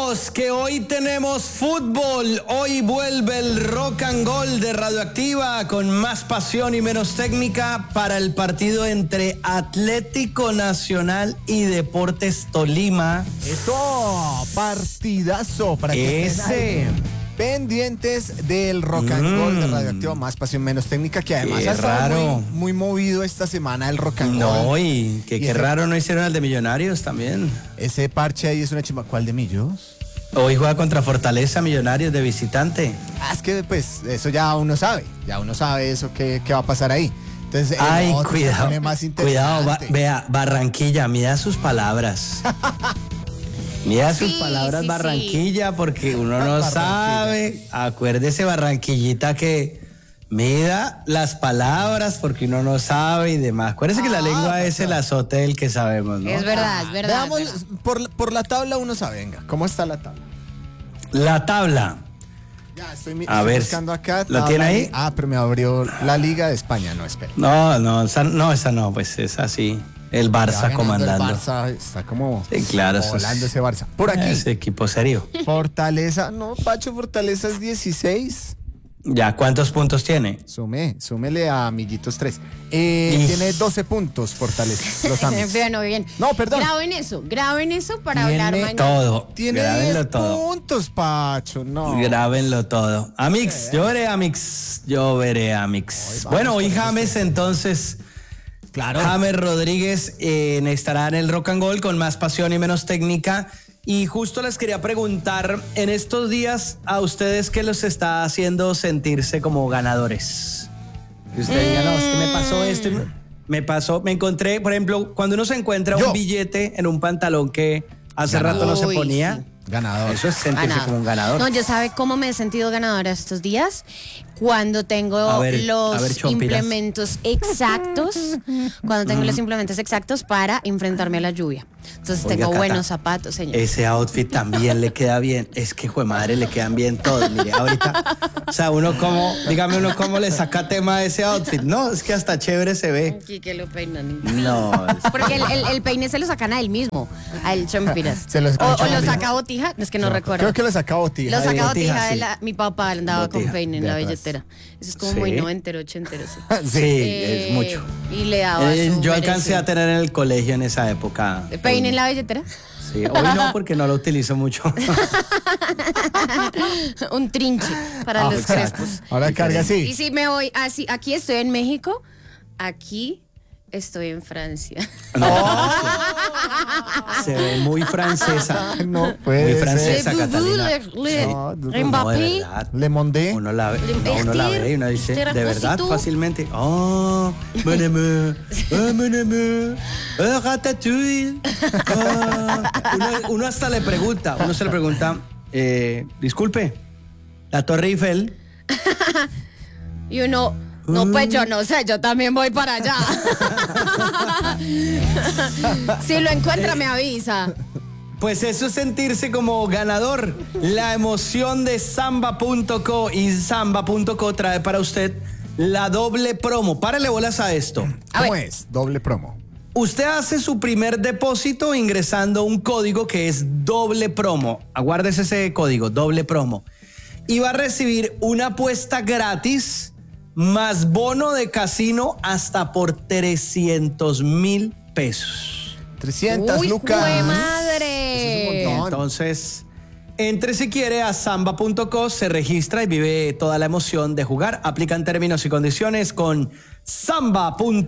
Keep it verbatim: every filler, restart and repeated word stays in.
Amigos, que hoy tenemos fútbol. Hoy vuelve el Rock and Gold de Radioactiva con más pasión y menos técnica para el partido entre Atlético Nacional y Deportes Tolima. Eso, partidazo para que Ese. estén pendientes del Rock and Gold mm. de Radioactiva, más pasión, menos técnica, que además qué ha estado raro. Muy, muy movido esta semana el Rock and Gold. No, y que y qué ese, raro no hicieron el de Millonarios también. Ese parche ahí es una chimba. ¿Cuál de Millos? Hoy juega contra Fortaleza Millonarios de visitante. Ah, es que pues eso ya uno sabe, ya uno sabe eso que, que va a pasar ahí. Entonces, ay, otro cuidado, se pone más cuidado, va, vea, Barranquilla, mida sus palabras. Mira sus sí, palabras, sí, Barranquilla, sí. porque uno no sabe. Acuérdese, Barranquillita, que mida las palabras porque uno no sabe y demás. Acuérdese ah, que la lengua pues es el azote del que sabemos, ¿no? Es verdad, es verdad. Veamos, es verdad. Por, por la tabla uno sabe, venga, ¿cómo está la tabla? La tabla. Ya, estoy, a estoy ver, buscando acá. ¿lo tiene ahí? Ah, pero me abrió la Liga de España, no, espera. No, no, esa no, esa no, pues es así. El Barça comandando. El Barça está como sí, claro, volando ese Barça. Por aquí. Ese equipo serio. Fortaleza, no, Pacho, Fortaleza es dieciséis. Ya, ¿cuántos puntos tiene? Sume, súmele a amiguitos tres. Eh, tiene doce puntos, Fortaleza. Los amigos. Bueno, bien. No, perdón. Graben eso, graben eso para tiene hablar mañana. Todo. Tiene diez puntos, Pacho, no. Grábenlo todo. Amix, eh. yo veré Amix, yo veré Amix. Hoy bueno, hoy James entonces... Claro. James Rodríguez eh, estará en el Rock and Gold con más pasión y menos técnica. Y justo les quería preguntar, en estos días, ¿a ustedes qué los está haciendo sentirse como ganadores? Que ustedes digan, no, es que me pasó esto, me pasó, me encontré, por ejemplo, cuando uno se encuentra Yo. un billete en un pantalón que hace Ganador. rato no se ponía. Sí. Ganador. Eso es sentirse ganador. como un ganador. No, yo sabe cómo me he sentido ganadora estos días. Cuando tengo ver, los ver, implementos exactos, cuando tengo mm. los implementos exactos para enfrentarme a la lluvia. Entonces Oiga, tengo Cata, buenos zapatos, señor. Ese outfit también le queda bien. Es que, jue madre, le quedan bien todos. Mire, ahorita, o sea, uno como, dígame uno cómo le saca tema a ese outfit. No, es que hasta chévere se ve. Aquí que lo peinan. No. Porque el, el, el peine se lo sacan a él mismo, a el Chompiras. Se los, o, o lo saca Botija, es que no, no recuerdo. Creo que lo saca Botija. Lo saca Botija, botija de la, sí. Mi papá andaba botija, con peine en la billetera. Eso es como sí. muy noventero, ochentero. Sí, sí eh, es mucho. Y le daba eh, su Yo alcancé merecido. a tener en el colegio en esa época. ¿Peine en la billetera? Sí, hoy no, porque no lo utilizo mucho. Un trinche para ah, los crespos. Ahora carga así. Y si me voy así, aquí estoy en México, aquí estoy en Francia. No, se ve muy francesa. No puede muy francesa, ser. Catalina. Le, le, no, le, Mbappé. No, Le Mondé. Uno la ve, no, uno la ve y uno dice, de verdad, fácilmente. Oh, meneme, oh, meneme, oh, ratatouille. Oh. Uno, uno hasta le pregunta, uno se le pregunta, eh, disculpe, la Torre Eiffel. Y uno... No, pues yo no sé, yo también voy para allá. Si lo encuentra, me avisa. Pues eso es sentirse como ganador. La emoción de Samba punto co y Samba punto co trae para usted la doble promo. Párale bolas a esto. A ¿Cómo ver. es? Doble promo. Usted hace su primer depósito ingresando un código que es doble promo. Aguárdese ese código, doble promo. Y va a recibir una apuesta gratis más bono de casino hasta por trescientos mil pesos. trescientas Uy, lucas. ¡Uy, madre! Es un montón. Entonces, entre si quiere a Samba punto co, se registra y vive toda la emoción de jugar. Aplican términos y condiciones con Samba punto co.